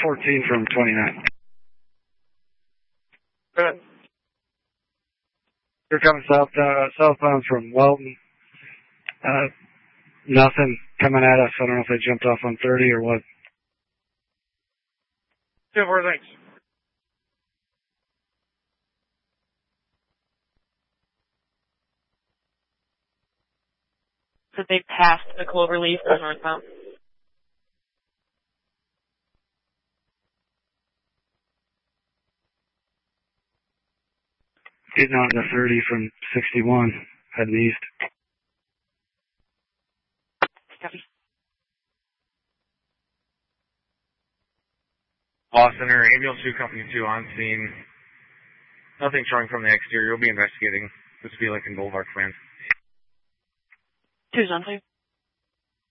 14 from 29. Good. You're coming southbound from Welton. Nothing coming at us. I don't know if they jumped off on 30 or what. 2-4, thanks. So they passed the Cloverleaf or northbound? Getting out in the 30 from 61, heading east. Copy. Lost Center, Ambulance 2, Company 2 on scene. Nothing showing from the exterior. We'll be investigating the Spielek and Boulevard Command. 2's on 5.